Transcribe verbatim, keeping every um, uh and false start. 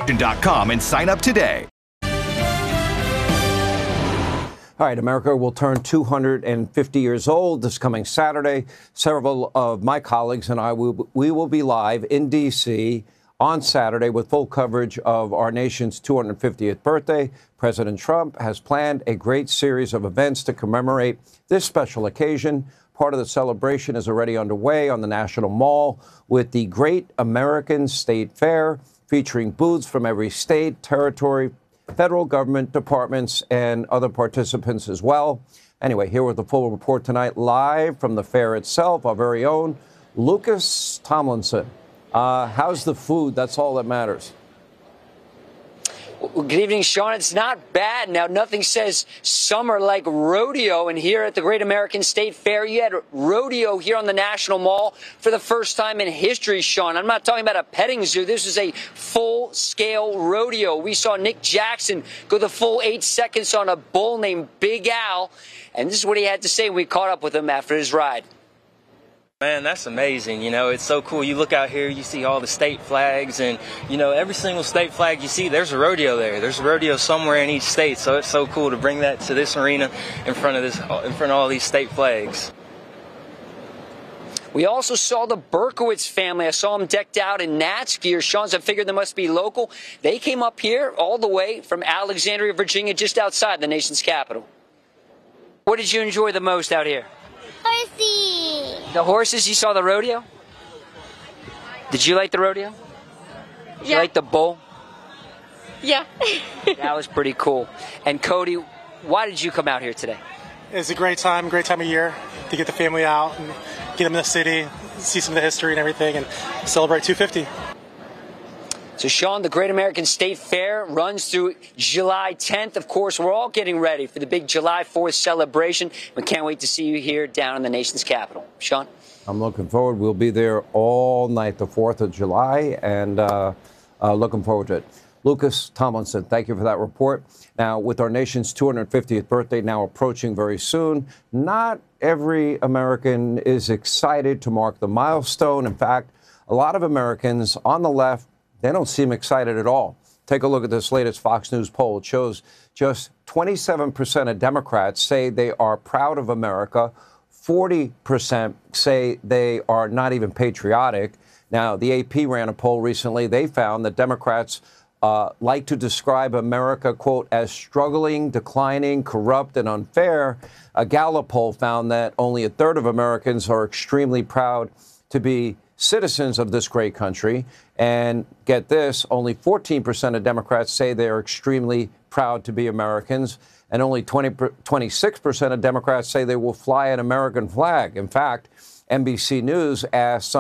dot com and sign up today. All right, America will turn two hundred fifty years old this coming Saturday. Several of my colleagues and I, will, we will be live in D C on Saturday with full coverage of our nation's two hundred fiftieth birthday. President Trump has planned a great series of events to commemorate this special occasion. Part of the celebration is already underway on the National Mall with the Great American State Fair, featuring booths from every state, territory, federal government departments, and other participants as well. Anyway, here with the full report tonight, live from the fair itself, our very own Lucas Tomlinson. Uh, how's the food? That's all that matters. Good evening, Sean. It's not bad. Now, nothing says summer like rodeo. And here at the Great American State Fair, you had rodeo here on the National Mall for the first time in history, Sean. I'm not talking about a petting zoo. This is a full-scale rodeo. We saw Nick Jackson go the full eight seconds on a bull named Big Al. And this is what he had to say when we caught up with him after his ride. Man, that's amazing. You know, it's so cool. You look out here, you see all the state flags, and, you know, every single state flag you see, there's a rodeo there. There's a rodeo somewhere in each state, so it's so cool to bring that to this arena in front of this, in front of all these state flags. We also saw the Berkowitz family. I saw them decked out in Nats gear. Sean's, I figured they must be local. They came up here all the way from Alexandria, Virginia, just outside the nation's capital. What did you enjoy the most out here? Horsey. The horses? You saw the rodeo? Did you like the rodeo? Did Yeah. you like the bull? Yeah. That was pretty cool. And Cody, why did you come out here today? It's a great time, great time of year to get the family out and get them in the city, see some of the history and everything, and celebrate two fifty. So, Sean, the Great American State Fair runs through July tenth. Of course, we're all getting ready for the big July fourth celebration. We can't wait to see you here down in the nation's capital. Sean? I'm looking forward. We'll be there all night, the fourth of July, and uh, uh, looking forward to it. Lucas Tomlinson, thank you for that report. Now, with our nation's two hundred fiftieth birthday now approaching very soon, not every American is excited to mark the milestone. In fact, a lot of Americans on the left, they don't seem excited at all. Take a look at this latest Fox News poll. It shows just twenty-seven percent of Democrats say they are proud of America. forty percent say they are not even patriotic. Now, the A P ran a poll recently. They found that Democrats uh, like to describe America, quote, as struggling, declining, corrupt, and unfair. A Gallup poll found that only a third of Americans are extremely proud to be citizens of this great country. And get this, only fourteen percent of Democrats say they're extremely proud to be Americans, and only twenty, twenty-six percent of Democrats say they will fly an American flag. In fact, N B C News asked some